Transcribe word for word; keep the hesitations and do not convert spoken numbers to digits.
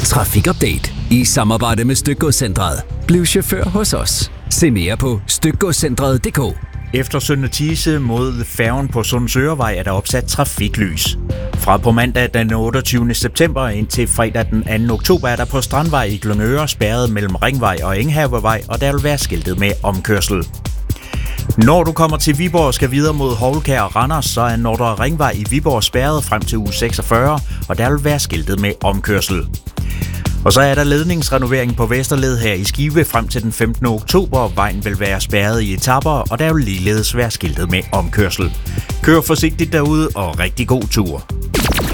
Trafikupdate i samarbejde med Stykgodscentret. Bliv chauffør hos os. Se mere på stykgodscentret punktum d k. Efter Sønder Thise mod færgen på Sundsørevej er der opsat trafiklys. Fra på mandag den otteogtyvende september indtil fredag den anden oktober er der på Strandvej i Glønøre spærret mellem Ringvej og Enghavevej, og der vil være skiltet med omkørsel. Når du kommer til Viborg og skal videre mod Houlkær og Randers, så er Nordre Ringvej i Viborg spærret frem til uge seksogfyrre, og der vil være skiltet med omkørsel. Og så er der ledningsrenovering på Vesterled her i Skive frem til den femtende oktober. Vejen vil være spærret i etaper, og der vil ligeledes være skiltet med omkørsel. Kør forsigtigt derude og rigtig god tur.